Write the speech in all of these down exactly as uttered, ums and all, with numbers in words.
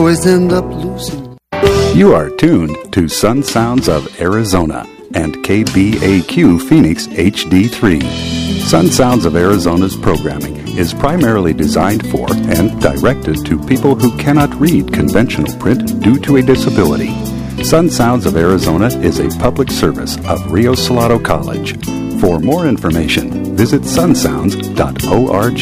always end up losing. You are tuned to Sun Sounds of Arizona and K B A Q Phoenix H D three. Sun Sounds of Arizona's programming is primarily designed for and directed to people who cannot read conventional print due to a disability. Sun Sounds of Arizona is a public service of Rio Salado College. For more information, visit sun sounds dot org.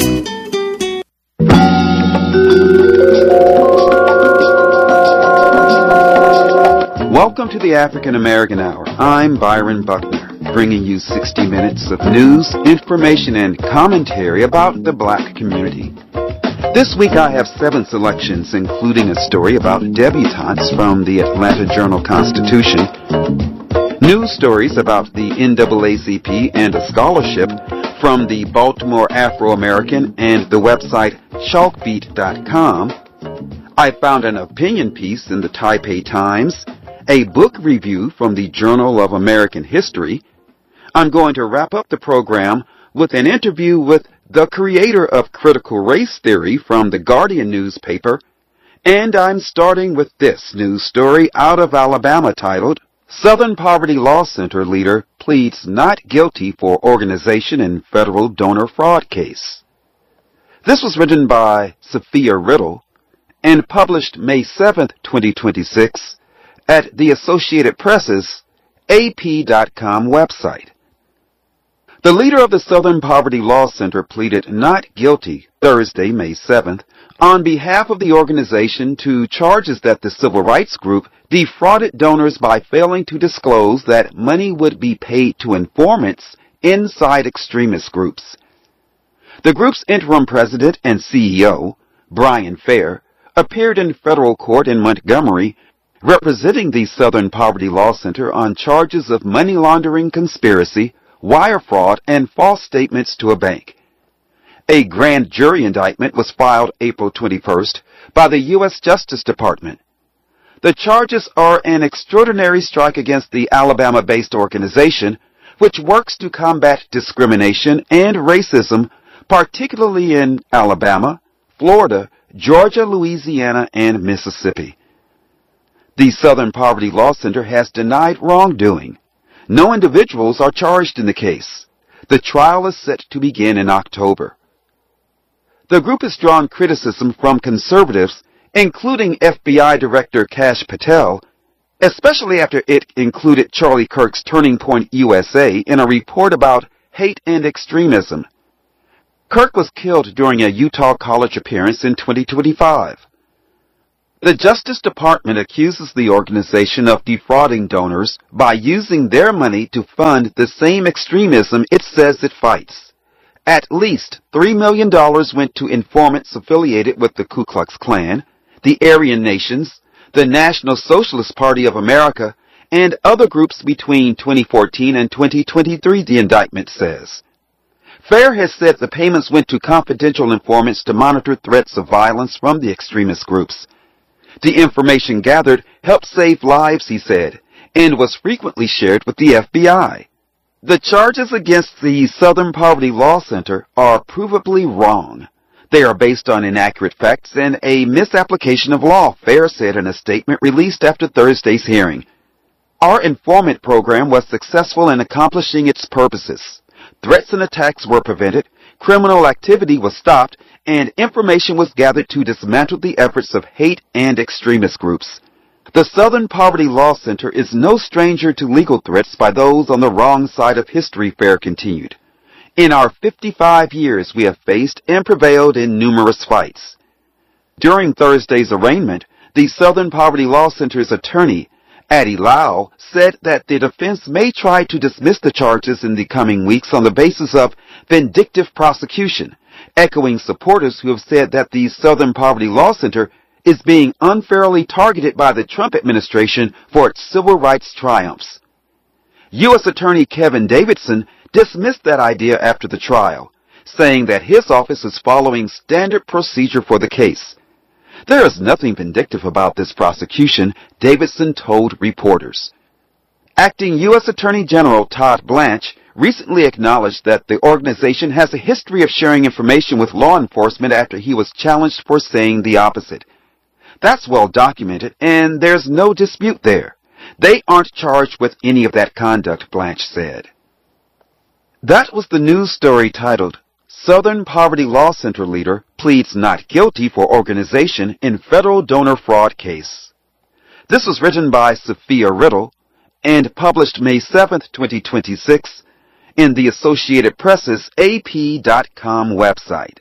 Welcome to the African American Hour. I'm Byron Buckner, bringing you sixty minutes of news, information, and commentary about the black community. This week I have seven selections, including a story about debutantes from the Atlanta Journal-Constitution, news stories about the N double A C P and a scholarship from the Baltimore Afro-American and the website chalkbeat dot com. I found an opinion piece in the Taipei Times, a book review from the Journal of American History. I'm going to wrap up the program with an interview with the creator of critical race theory from the Guardian newspaper, and I'm starting with this news story out of Alabama titled, Southern Poverty Law Center Leader Pleads Not Guilty for Organization in Federal Donor Fraud Case. This was written by Sophia Riddle and published May seventh, twenty twenty-six at the Associated Press's A P dot com website. The leader of the Southern Poverty Law Center pleaded not guilty Thursday, May seventh, on behalf of the organization to charges that the civil rights group defrauded donors by failing to disclose that money would be paid to informants inside extremist groups. The group's interim president and C E O, Brian Fair, appeared in federal court in Montgomery representing the Southern Poverty Law Center on charges of money laundering conspiracy, wire fraud, and false statements to a bank. A grand jury indictment was filed April twenty-first by the U S Justice Department. The charges are an extraordinary strike against the Alabama-based organization, which works to combat discrimination and racism, particularly in Alabama, Florida, Georgia, Louisiana, and Mississippi. The Southern Poverty Law Center has denied wrongdoing. No individuals are charged in the case. The trial is set to begin in October. The group has drawn criticism from conservatives, including F B I Director Kash Patel, especially after it included Charlie Kirk's Turning Point U S A in a report about hate and extremism. Kirk was killed during a Utah College appearance in twenty twenty-five. The Justice Department accuses the organization of defrauding donors by using their money to fund the same extremism it says it fights. At least three million dollars went to informants affiliated with the Ku Klux Klan, the Aryan Nations, the National Socialist Party of America, and other groups between twenty fourteen and twenty twenty-three, the indictment says. Fair has said the payments went to confidential informants to monitor threats of violence from the extremist groups. The information gathered helped save lives, he said, and was frequently shared with the F B I. The charges against the Southern Poverty Law Center are provably wrong. They are based on inaccurate facts and a misapplication of law, Fair said in a statement released after Thursday's hearing. Our informant program was successful in accomplishing its purposes. Threats and attacks were prevented, criminal activity was stopped, and information was gathered to dismantle the efforts of hate and extremist groups. The Southern Poverty Law Center is no stranger to legal threats by those on the wrong side of history, Fair continued. In our fifty-five years, we have faced and prevailed in numerous fights. During Thursday's arraignment, the Southern Poverty Law Center's attorney, Addie Lau, said that the defense may try to dismiss the charges in the coming weeks on the basis of vindictive prosecution, echoing supporters who have said that the Southern Poverty Law Center is being unfairly targeted by the Trump administration for its civil rights triumphs. U S Attorney Kevin Davidson dismissed that idea after the trial, saying that his office is following standard procedure for the case. There is nothing vindictive about this prosecution, Davidson told reporters. Acting U S Attorney General Todd Blanche recently acknowledged that the organization has a history of sharing information with law enforcement after he was challenged for saying the opposite. That's well documented, and there's no dispute there. They aren't charged with any of that conduct, Blanche said. That was the news story titled, Southern Poverty Law Center Leader Pleads Not Guilty for Organization in Federal Donor Fraud Case. This was written by Sophia Riddle and published May seventh, twenty twenty-six in the Associated Press's A P dot com website.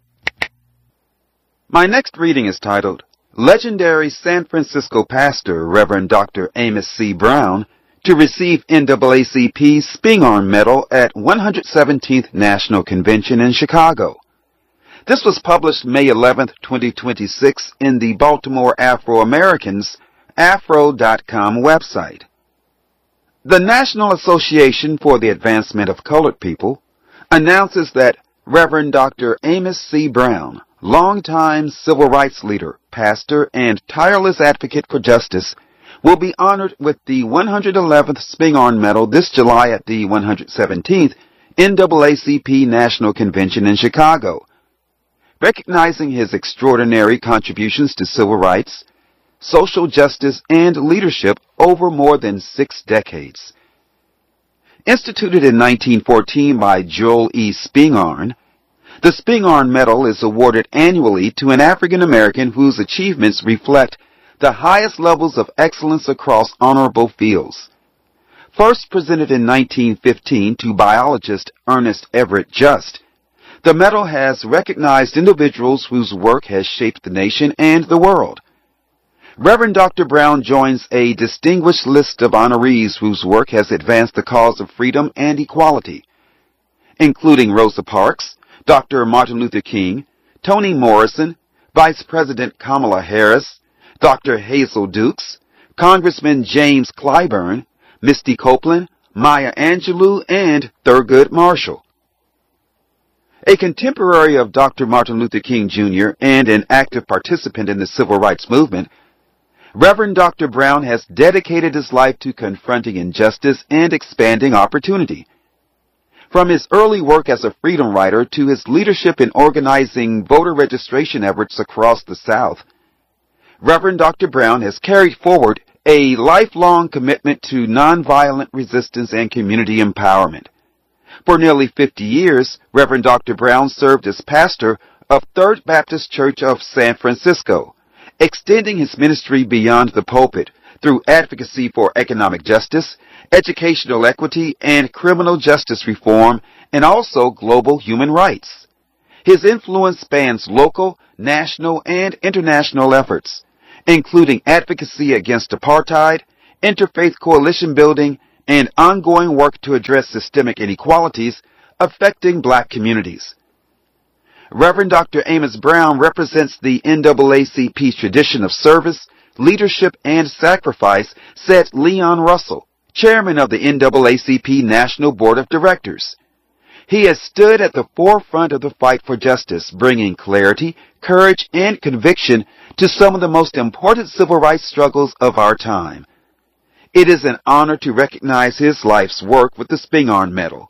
My next reading is titled, Legendary San Francisco Pastor Reverend Doctor Amos C. Brown to receive N double A C P Spingarn Medal at one hundred seventeenth National Convention in Chicago. This was published May eleventh, twenty twenty-six in the Baltimore Afro-Americans afro dot com website. The National Association for the Advancement of Colored People announces that Reverend Doctor Amos C. Brown, longtime civil rights leader, pastor, and tireless advocate for justice, will be honored with the one hundred eleventh Spingarn Medal this July at the one hundred seventeenth N double A C P National Convention in Chicago, recognizing his extraordinary contributions to civil rights, social justice, and leadership over more than six decades. Instituted in nineteen fourteen by Joel E. Spingarn, the Spingarn Medal is awarded annually to an African American whose achievements reflect the highest levels of excellence across honorable fields. First presented in nineteen fifteen to biologist Ernest Everett Just, the medal has recognized individuals whose work has shaped the nation and the world. Reverend Doctor Brown joins a distinguished list of honorees whose work has advanced the cause of freedom and equality, including Rosa Parks, Doctor Martin Luther King, Toni Morrison, Vice President Kamala Harris, Doctor Hazel Dukes, Congressman James Clyburn, Misty Copeland, Maya Angelou, and Thurgood Marshall. A contemporary of Doctor Martin Luther King Junior and an active participant in the civil rights movement, Reverend Doctor Brown has dedicated his life to confronting injustice and expanding opportunity. From his early work as a freedom writer to his leadership in organizing voter registration efforts across the South, Reverend Doctor Brown has carried forward a lifelong commitment to nonviolent resistance and community empowerment. For nearly fifty years, Reverend Doctor Brown served as pastor of Third Baptist Church of San Francisco, extending his ministry beyond the pulpit through advocacy for economic justice, educational equity, and criminal justice reform, and also global human rights. His influence spans local, national, and international efforts, including advocacy against apartheid, interfaith coalition building, and ongoing work to address systemic inequalities affecting black communities. Reverend Doctor Amos Brown represents the N double A C P tradition of service, leadership, and sacrifice, said Leon Russell, chairman of the N double A C P National Board of Directors. He has stood at the forefront of the fight for justice, bringing clarity, courage, and conviction to some of the most important civil rights struggles of our time. It is an honor to recognize his life's work with the Spingarn Medal.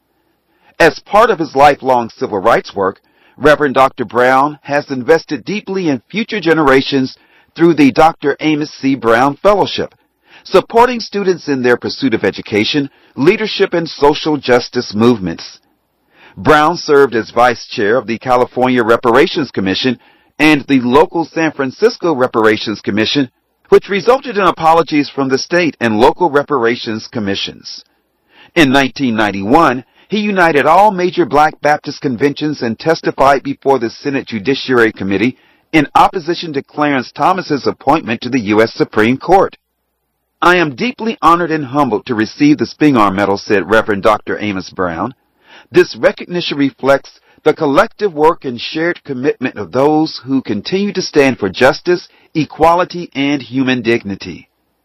As part of his lifelong civil rights work, Reverend Doctor Brown has invested deeply in future generations through the Doctor Amos C. Brown Fellowship, supporting students in their pursuit of education, leadership, and social justice movements. Brown served as vice chair of the California Reparations Commission and the local San Francisco Reparations Commission, which resulted in apologies from the state and local reparations commissions. In nineteen ninety-one, he united all major black Baptist conventions and testified before the Senate Judiciary Committee in opposition to Clarence Thomas's appointment to the U S Supreme Court. I am deeply honored and humbled to receive the Spingarn Medal, said Reverend Doctor Amos Brown. This recognition reflects the collective work and shared commitment of those who continue to stand for justice, equality, and human dignity.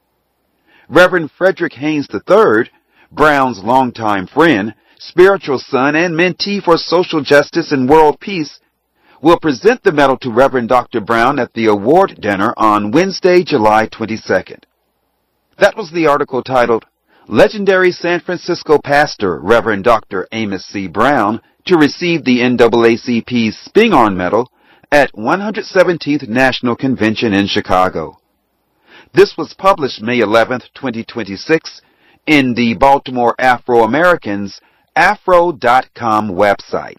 Reverend Frederick Haynes the third, Brown's longtime friend, spiritual son, and mentee for social justice and world peace, will present the medal to Reverend Doctor Brown at the award dinner on Wednesday, July twenty-second. That was the article titled, Legendary San Francisco Pastor Reverend Doctor Amos C. Brown to receive the N double A C P Spingarn Medal at one hundred seventeenth National Convention in Chicago. This was published May eleventh, twenty twenty-six in the Baltimore Afro-Americans afro dot com website.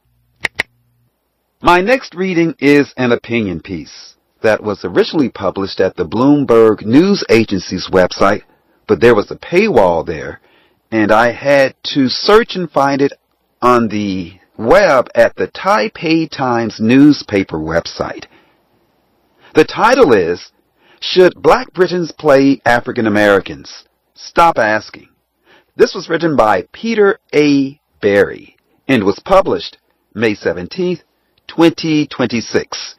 My next reading is an opinion piece that was originally published at the Bloomberg News Agency's website, but there was a paywall there, and I had to search and find it on the web at the Taipei Times newspaper website. The title is, Should Black Britons Play African Americans? Stop Asking. This was written by Peter A. Berry and was published May seventeenth, twenty twenty-six.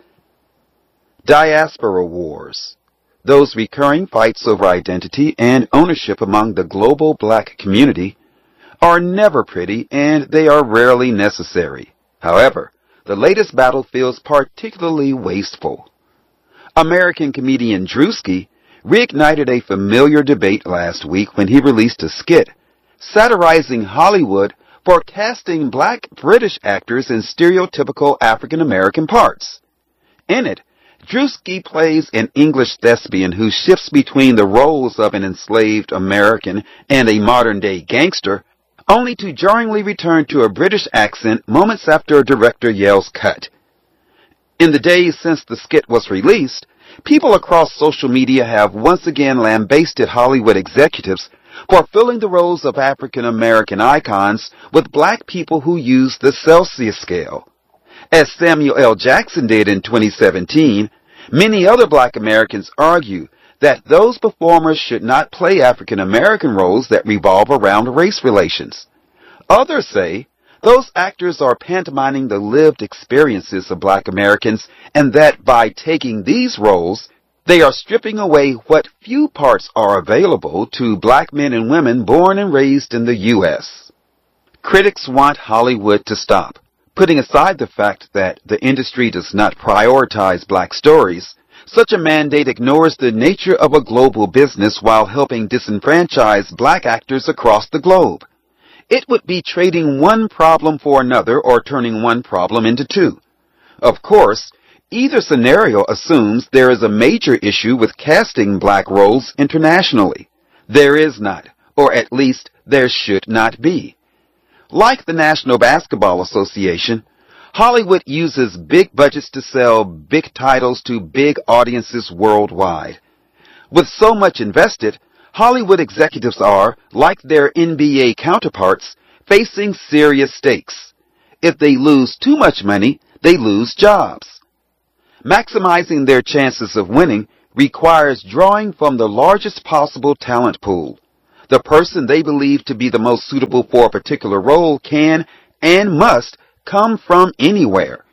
Diaspora Wars. Those recurring fights over identity and ownership among the global black community are never pretty, and they are rarely necessary. However, the latest battle feels particularly wasteful. American comedian Drewski reignited a familiar debate last week when he released a skit satirizing Hollywood for casting black British actors in stereotypical African American parts. In it, Drewski plays an English thespian who shifts between the roles of an enslaved American and a modern-day gangster, only to jarringly return to a British accent moments after a director yells cut. In the days since the skit was released, people across social media have once again lambasted Hollywood executives for filling the roles of African American icons with black people who use the Celsius scale. As Samuel L. Jackson did in twenty seventeen, many other black Americans argue that those performers should not play African American roles that revolve around race relations. Others say those actors are pantomiming the lived experiences of black Americans, and that by taking these roles, they are stripping away what few parts are available to black men and women born and raised in the U S Critics want Hollywood to stop. Putting aside the fact that the industry does not prioritize black stories, such a mandate ignores the nature of a global business while helping disenfranchise black actors across the globe. It would be trading one problem for another or turning one problem into two. Of course, either scenario assumes there is a major issue with casting black roles internationally. There is not, or at least there should not be. Like the National Basketball Association, Hollywood uses big budgets to sell big titles to big audiences worldwide. With so much invested, Hollywood executives are, like their N B A counterparts, facing serious stakes. If they lose too much money, they lose jobs. Maximizing their chances of winning requires drawing from the largest possible talent pool. The person they believe to be the most suitable for a particular role can and must come from anywhere.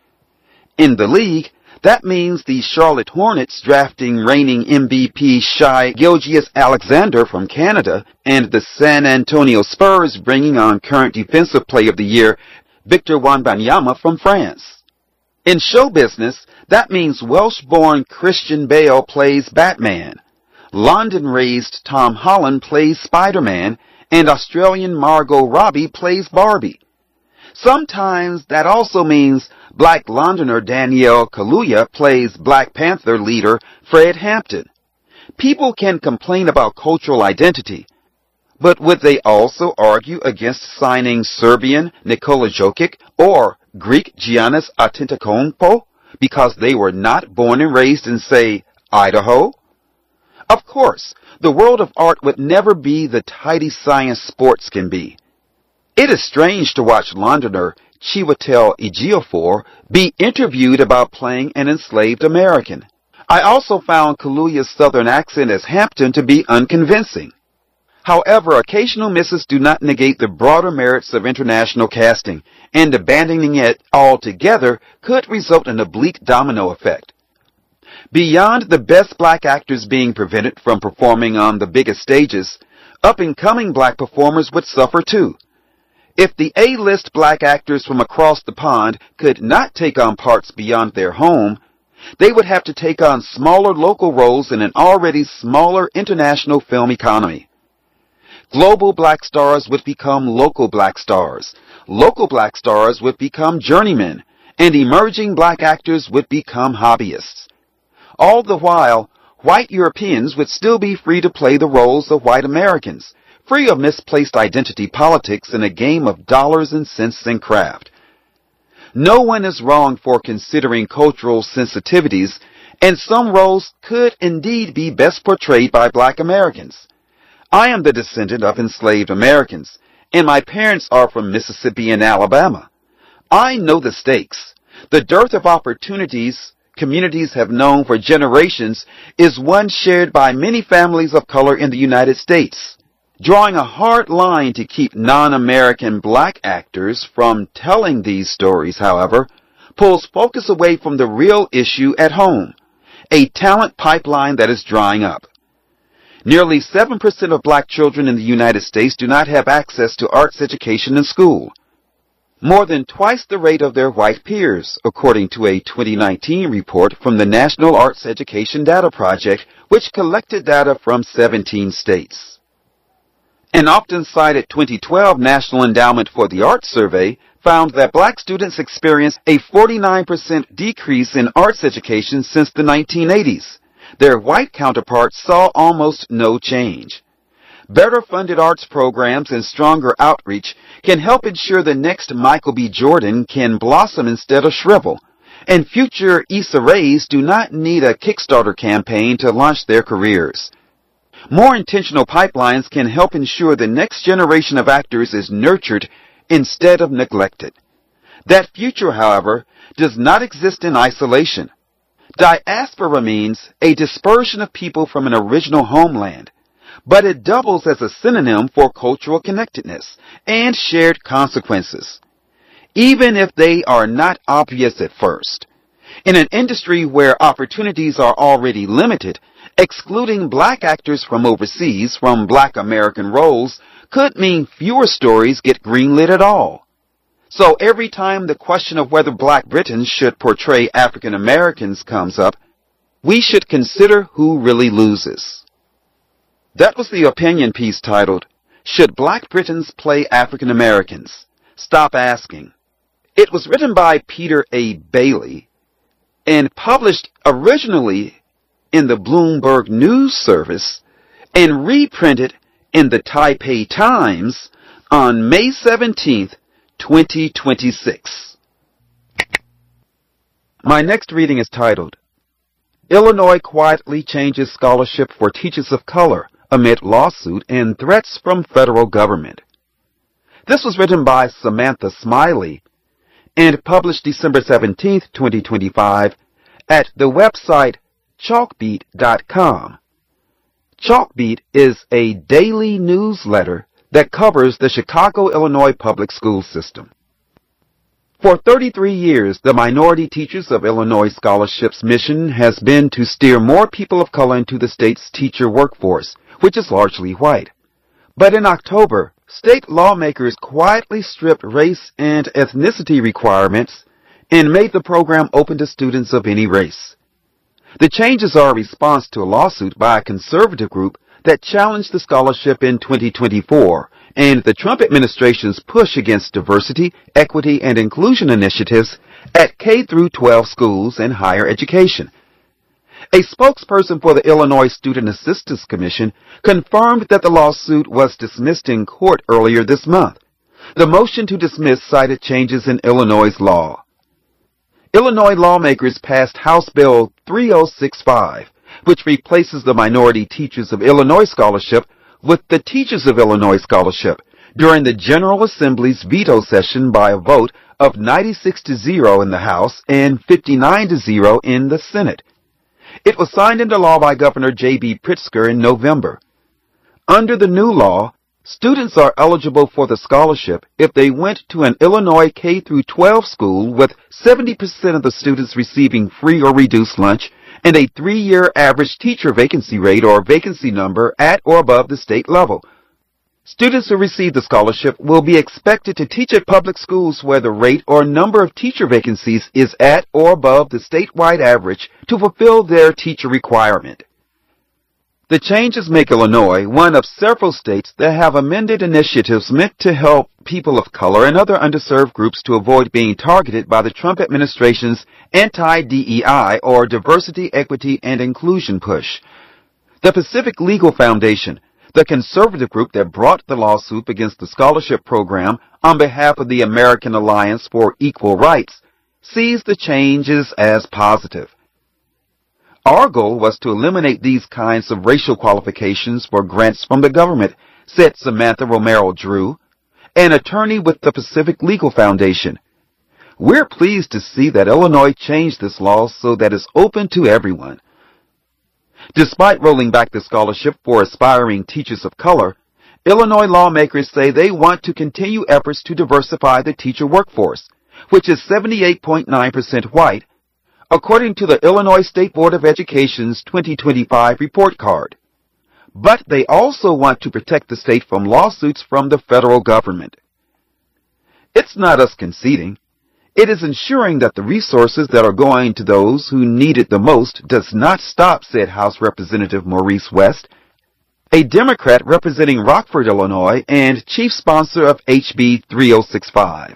In the league, that means the Charlotte Hornets drafting reigning M V P Shai Gilgeous-Alexander from Canada and the San Antonio Spurs bringing on current Defensive Player of the Year Victor Wembanyama from France. In show business, that means Welsh-born Christian Bale plays Batman, London-raised Tom Holland plays Spider-Man, and Australian Margot Robbie plays Barbie. Sometimes that also means Black Londoner Danielle Kaluuya plays Black Panther leader Fred Hampton. People can complain about cultural identity, but would they also argue against signing Serbian Nikola Jokic or Greek Giannis Antetokounmpo because they were not born and raised in, say, Idaho? Of course, the world of art would never be the tidy science sports can be. It is strange to watch Londoner Chiwetel Ejiofor be interviewed about playing an enslaved American. I also found Kaluuya's southern accent as Hampton to be unconvincing. However, occasional misses do not negate the broader merits of international casting, and abandoning it altogether could result in a bleak domino effect. Beyond the best black actors being prevented from performing on the biggest stages, up-and-coming black performers would suffer too. If the A-list black actors from across the pond could not take on parts beyond their home, they would have to take on smaller local roles in an already smaller international film economy. Global black stars would become local black stars. Local black stars would become journeymen, and emerging black actors would become hobbyists. All the while, white Europeans would still be free to play the roles of white Americans, free of misplaced identity politics in a game of dollars and cents and craft. No one is wrong for considering cultural sensitivities, and some roles could indeed be best portrayed by black Americans. I am the descendant of enslaved Americans, and my parents are from Mississippi and Alabama. I know the stakes. The dearth of opportunities communities have known for generations is one shared by many families of color in the United States. Drawing a hard line to keep non-American black actors from telling these stories, however, pulls focus away from the real issue at home, a talent pipeline that is drying up. Nearly seven percent of black children in the United States do not have access to arts education in school, more than twice the rate of their white peers, according to a twenty nineteen report from the National Arts Education Data Project, which collected data from seventeen states. An often cited twenty twelve National Endowment for the Arts survey found that black students experienced a forty-nine percent decrease in arts education since the nineteen eighties. Their white counterparts saw almost no change. Better funded arts programs and stronger outreach can help ensure the next Michael B. Jordan can blossom instead of shrivel, and future Issa Raes do not need a Kickstarter campaign to launch their careers. More intentional pipelines can help ensure the next generation of actors is nurtured instead of neglected. That future, however, does not exist in isolation. Diaspora means a dispersion of people from an original homeland, but it doubles as a synonym for cultural connectedness and shared consequences, even if they are not obvious at first. In an industry where opportunities are already limited, excluding black actors from overseas from black American roles could mean fewer stories get greenlit at all. So every time the question of whether Black Britons should portray African Americans comes up, we should consider who really loses. That was the opinion piece titled, Should Black Britons Play African Americans? Stop Asking. It was written by Peter A. Bailey and published originally in the Bloomberg News Service and reprinted in the Taipei Times on May seventeenth, twenty twenty-six. My next reading is titled, Illinois Quietly Changes Scholarship for Teachers of Color Amid Lawsuit and Threats from Federal Government. This was written by Samantha Smiley and published December seventeenth, twenty twenty-five at the website chalkbeat dot com. Chalkbeat is a daily newsletter that covers the Chicago, Illinois public school system. For thirty-three years, the Minority Teachers of Illinois Scholarship's mission has been to steer more people of color into the state's teacher workforce, which is largely white. But in October, state lawmakers quietly stripped race and ethnicity requirements and made the program open to students of any race. The changes are a response to a lawsuit by a conservative group that challenged the scholarship in twenty twenty-four and the Trump administration's push against diversity, equity, and inclusion initiatives at K through twelve schools and higher education. A spokesperson for the Illinois Student Assistance Commission confirmed that the lawsuit was dismissed in court earlier this month. The motion to dismiss cited changes in Illinois' law. Illinois lawmakers passed House Bill three oh six five, which replaces the Minority Teachers of Illinois Scholarship with the Teachers of Illinois Scholarship during the General Assembly's veto session by a vote of ninety-six to zero in the House and fifty-nine to zero in the Senate. It was signed into law by Governor J B Pritzker in November. Under the new law, students are eligible for the scholarship if they went to an Illinois K through twelve school with seventy percent of the students receiving free or reduced lunch and a three-year average teacher vacancy rate or vacancy number at or above the state level. Students who receive the scholarship will be expected to teach at public schools where the rate or number of teacher vacancies is at or above the statewide average to fulfill their teacher requirement. The changes make Illinois one of several states that have amended initiatives meant to help people of color and other underserved groups to avoid being targeted by the Trump administration's anti-D E I or Diversity, Equity, and Inclusion push. The Pacific Legal Foundation, the conservative group that brought the lawsuit against the scholarship program on behalf of the American Alliance for Equal Rights, sees the changes as positive. Our goal was to eliminate these kinds of racial qualifications for grants from the government, said Samantha Romero Drew, an attorney with the Pacific Legal Foundation. We're pleased to see that Illinois changed this law so that it's open to everyone. Despite rolling back the scholarship for aspiring teachers of color, Illinois lawmakers say they want to continue efforts to diversify the teacher workforce, which is seventy-eight point nine percent white, according to the Illinois State Board of Education's twenty twenty-five report card. But they also want to protect the state from lawsuits from the federal government. It's not us conceding. It is ensuring that the resources that are going to those who need it the most does not stop, said House Representative Maurice West, a Democrat representing Rockford, Illinois, and chief sponsor of H B thirty sixty-five.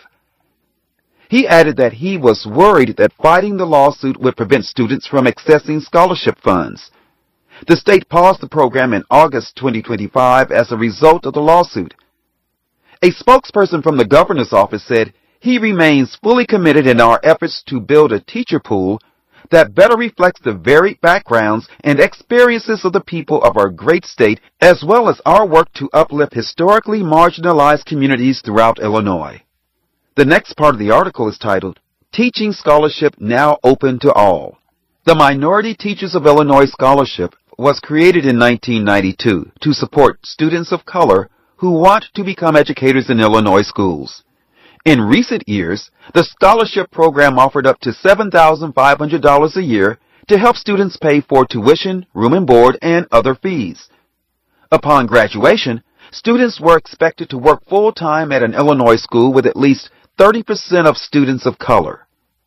He added that he was worried that fighting the lawsuit would prevent students from accessing scholarship funds. The state paused the program in August twenty twenty-five as a result of the lawsuit. A spokesperson from the governor's office said he remains fully committed in our efforts to build a teacher pool that better reflects the varied backgrounds and experiences of the people of our great state, as well as our work to uplift historically marginalized communities throughout Illinois. The next part of the article is titled, Teaching Scholarship Now Open to All. The Minority Teachers of Illinois Scholarship was created in nineteen ninety-two to support students of color who want to become educators in Illinois schools. In recent years, the scholarship program offered up to seven thousand five hundred dollars a year to help students pay for tuition, room and board, and other fees. Upon graduation, students were expected to work full-time at an Illinois school with at least thirty percent of students of color.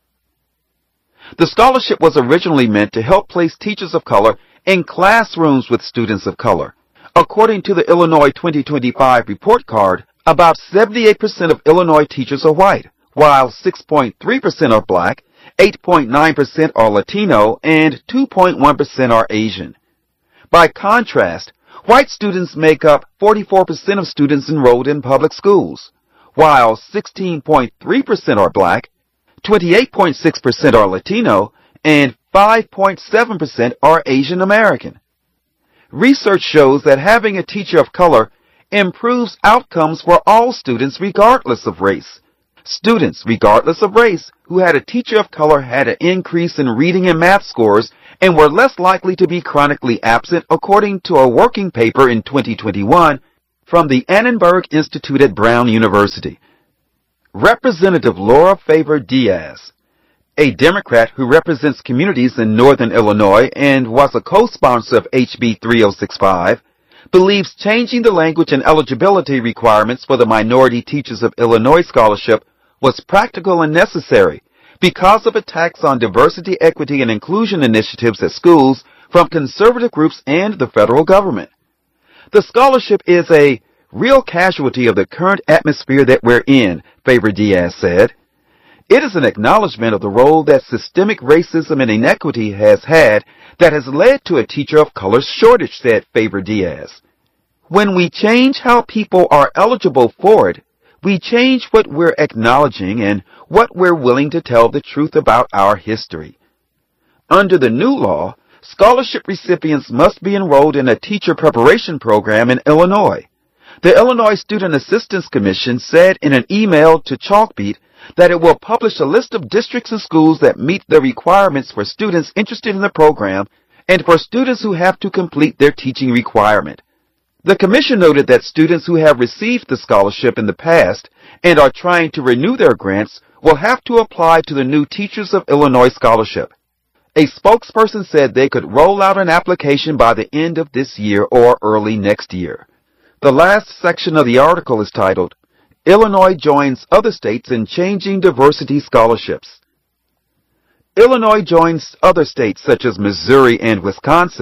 The scholarship was originally meant to help place teachers of color in classrooms with students of color. According to the Illinois twenty twenty-five report card, about seventy-eight percent of Illinois teachers are white, while six point three percent are black, eight point nine percent are Latino, and two point one percent are Asian. By contrast, white students make up forty-four percent of students enrolled in public schools, while sixteen point three percent are black, twenty-eight point six percent are Latino, and five point seven percent are Asian American. Research shows that having a teacher of color improves outcomes for all students regardless of race. Students, regardless of race, who had a teacher of color had an increase in reading and math scores and were less likely to be chronically absent, according to a working paper in twenty twenty-one from the Annenberg Institute at Brown University. Representative Laura Favor Diaz, a Democrat who represents communities in northern Illinois and was a co-sponsor of H B thirty sixty-five, believes changing the language and eligibility requirements for the Minority Teachers of Illinois Scholarship was practical and necessary because of attacks on diversity, equity, and inclusion initiatives at schools from conservative groups and the federal government. The scholarship is a real casualty of the current atmosphere that we're in, Favor Diaz said. It is an acknowledgement of the role that systemic racism and inequity has had that has led to a teacher of color shortage, said Favor Diaz. When we change how people are eligible for it, we change what we're acknowledging and what we're willing to tell the truth about our history. Under the new law, scholarship recipients must be enrolled in a teacher preparation program in Illinois. The Illinois Student Assistance Commission said in an email to Chalkbeat that it will publish a list of districts and schools that meet the requirements for students interested in the program and for students who have to complete their teaching requirement. The commission noted that students who have received the scholarship in the past and are trying to renew their grants will have to apply to the new Teachers of Illinois Scholarship. A spokesperson said they could roll out an application by the end of this year or early next year. The last section of the article is titled, Illinois Joins Other States in Changing Diversity Scholarships. Illinois joins other states such as Missouri and Wisconsin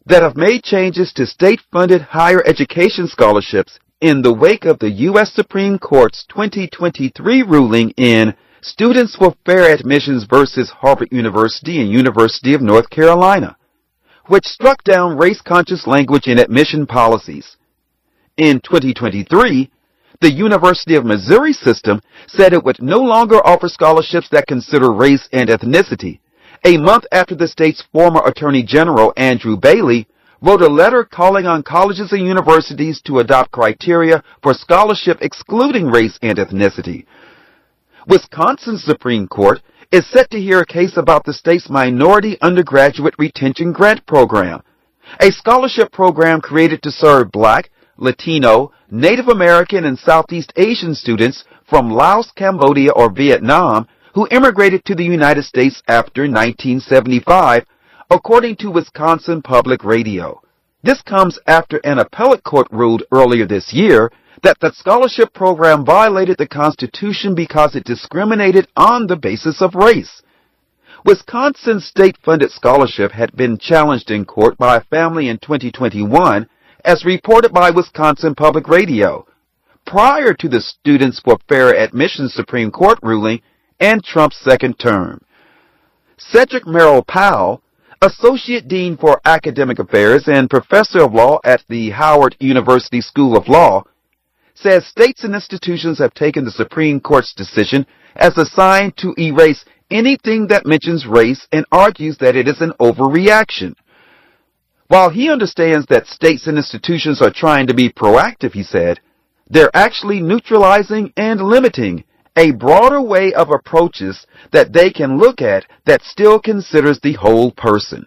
that have made changes to state-funded higher education scholarships in the wake of the U S Supreme Court's twenty twenty-three ruling in Students for Fair Admissions versus Harvard University and University of North Carolina, which struck down race-conscious language in admission policies. In twenty twenty-three, the University of Missouri system said it would no longer offer scholarships that consider race and ethnicity, a month after the state's former Attorney General, Andrew Bailey, wrote a letter calling on colleges and universities to adopt criteria for scholarship excluding race and ethnicity. Wisconsin's Supreme Court is set to hear a case about the state's Minority Undergraduate Retention Grant Program, a scholarship program created to serve Black, Latino, Native American, and Southeast Asian students from Laos, Cambodia, or Vietnam who immigrated to the United States after nineteen seventy-five, according to Wisconsin Public Radio. This comes after an appellate court ruled earlier this year that the scholarship program violated the Constitution because it discriminated on the basis of race. Wisconsin's state-funded scholarship had been challenged in court by a family in twenty twenty-one, as reported by Wisconsin Public Radio, prior to the Students for Fair Admissions Supreme Court ruling and Trump's second term. Cedric Merrill Powell, Associate Dean for Academic Affairs and Professor of Law at the Howard University School of Law, says states and institutions have taken the Supreme Court's decision as a sign to erase anything that mentions race and argues that it is an overreaction. While he understands that states and institutions are trying to be proactive, he said, they're actually neutralizing and limiting a broader way of approaches that they can look at that still considers the whole person.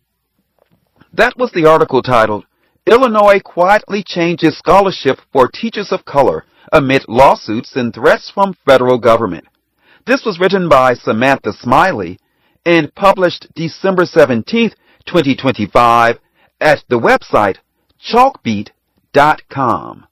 That was the article titled, Illinois Quietly Changes Scholarship for Teachers of Color Amid Lawsuits and Threats from Federal Government. This was written by Samantha Smiley and published December seventeenth, twenty twenty-five at the website chalkbeat dot com.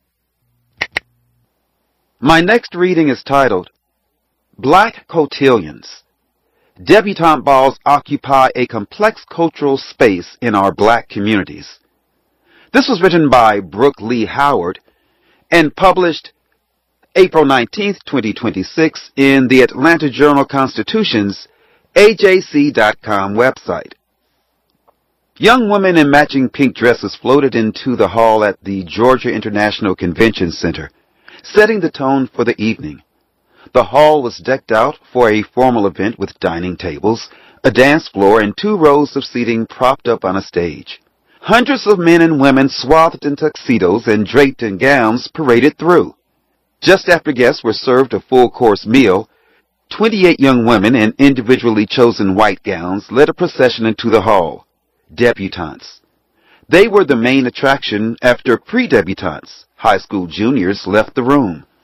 My next reading is titled, Black Cotillions. Debutante balls occupy a complex cultural space in our black communities. This was written by Brooke Lee Howard and published April nineteenth, twenty twenty-six in the Atlanta Journal-Constitution's A J C dot com website. Young women in matching pink dresses floated into the hall at the Georgia International Convention Center, setting the tone for the evening. The hall was decked out for a formal event with dining tables, a dance floor, and two rows of seating propped up on a stage. Hundreds of men and women swathed in tuxedos and draped in gowns paraded through. Just after guests were served a full-course meal, twenty-eight young women in individually chosen white gowns led a procession into the hall. Debutantes. They were the main attraction after pre-debutantes, high school juniors, left the room.